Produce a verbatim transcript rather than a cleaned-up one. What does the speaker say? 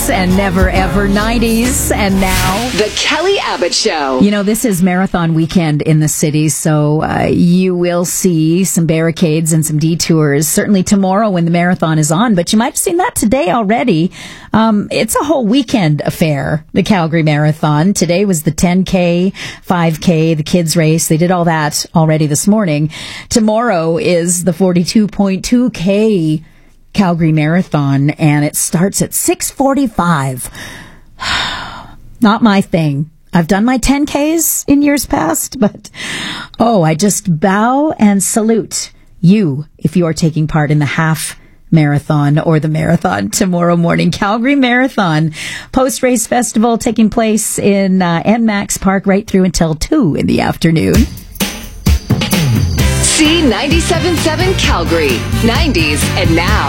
eighties and never ever nineties. And now, The Kelly Abbott Show. you know, this is marathon weekend in the city, so uh, you will see some barricades and some detours, certainly tomorrow when the marathon is on, but you might have seen that today already. Um, it's a whole weekend affair, the Calgary Marathon. Today was the ten K, five K, the kids race. They did all that already this morning. Tomorrow is the forty-two point two K Calgary Marathon, and it starts at six forty-five. Not my thing. I've done my ten Ks in years past, but oh, I just bow and salute you if you are taking part in the half marathon or the marathon tomorrow morning. Calgary Marathon post-race festival taking place in uh, N MAX Park right through until two in the afternoon. C ninety-seven point seven Calgary, nineties and now.